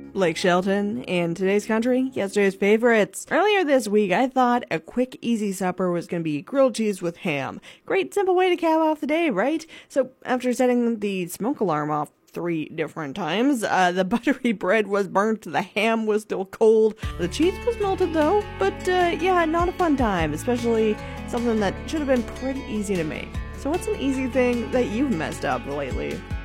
Blake Shelton, and today's country, yesterday's favorites. Earlier this week, I thought a quick, easy supper was going to be grilled cheese with ham. Great, simple way to cap off the day, right? So, after setting the smoke alarm off 3 different times, the buttery bread was burnt, the ham was still cold, the cheese was melted though, but yeah, not a fun time, especially something that should have been pretty easy to make. So what's an easy thing that you've messed up lately?